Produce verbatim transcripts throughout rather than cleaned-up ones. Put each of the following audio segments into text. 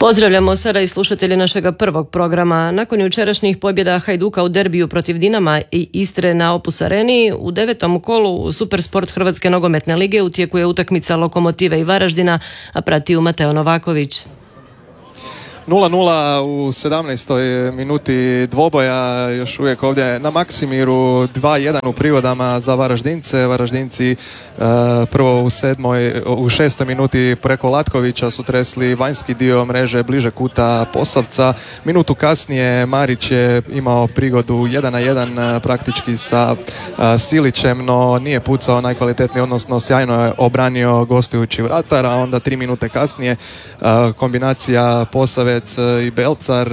Pozdravljamo sada i slušatelje našega prvog programa. Nakon jučerašnjih pobjeda Hajduka u derbiju protiv Dinama i Istre na Opus Areni, u devetom kolu Supersport Hrvatske nogometne lige u tijeku je utakmica Lokomotive i Varaždina, a prati ju Mateo Novaković. nula nula u sedamnaestoj minuti dvoboja, još uvijek ovdje na Maksimiru, dva jedan u privodama za Varaždince. Varaždinci uh, prvo u sedmoj, u šestoj minuti preko Latkovića su tresli vanjski dio mreže bliže kuta Posavca. Minutu kasnije Marić je imao prigodu jedan na jedan uh, praktički sa uh, Silićem, no nije pucao najkvalitetniji, odnosno sjajno je obranio gostujući vratar, a onda tri minute kasnije uh, kombinacija Posave i Belcar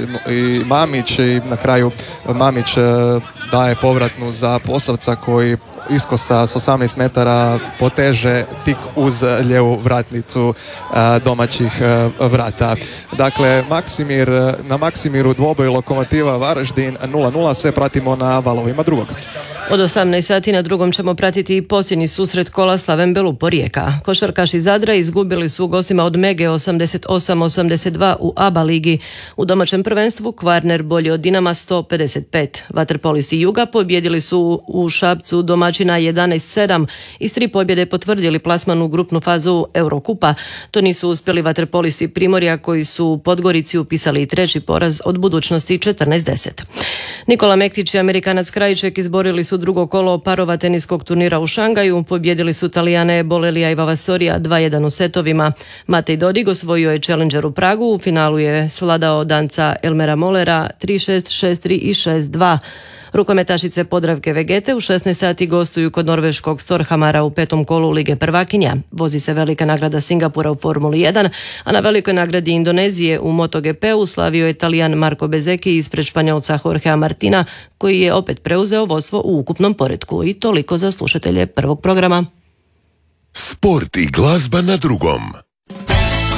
i Mamić, i na kraju Mamić daje povratnu za Posavca koji iskosa s osamnaest metara poteže tik uz lijevu vratnicu domaćih vrata. Dakle, Maksimir, na Maksimiru dvoboj Lokomotiva Varaždin nula nula, sve pratimo na valovima drugog. Od osamnaest sati na drugom ćemo pratiti i posljednji susret kola Slaven Belupo Rijeka. Košarkaši Zadra izgubili su u gostima od Mege osamdeset osam osamdeset dva u A B A ligi. U domaćem prvenstvu Kvarner bolji od Dinama sto pedeset pet. Vaterpolisti Juga pobjedili su u Šapcu domaćina jedanaest sedam i s tri pobjede potvrdili plasman u grupnu fazu Eurokupa. To nisu uspjeli vaterpolisti Primorja koji su u Podgorici upisali treći poraz od Budućnosti četrnaest deset. Nikola Mektić i Amerikanac Krajiček izborili su drugo kolo parova teniskog turnira u Šangaju, pobjedili su Talijane Bolelija i Vavasorija dva jedan u setovima. Matej Dodig osvojio je Challenger u Pragu, u finalu je svladao Danca Elmera Molera tri šest, šest tri i šest dva. Rukometašice Podravke Vegete u šesnaest sati gostuju kod norveškog Storhamara u petom kolu Lige prvakinja. Vozi se velika nagrada Singapura u Formuli jedan, a na velikoj nagradi Indonezije u MotoGP-u slavio je Talijan Marko Bezeki ispred Španjolca Jorgea Martina, koji je opet preuzeo vodstvo u ukupnom poretku. I toliko za slušatelje prvog programa. Sport i glazba na drugom.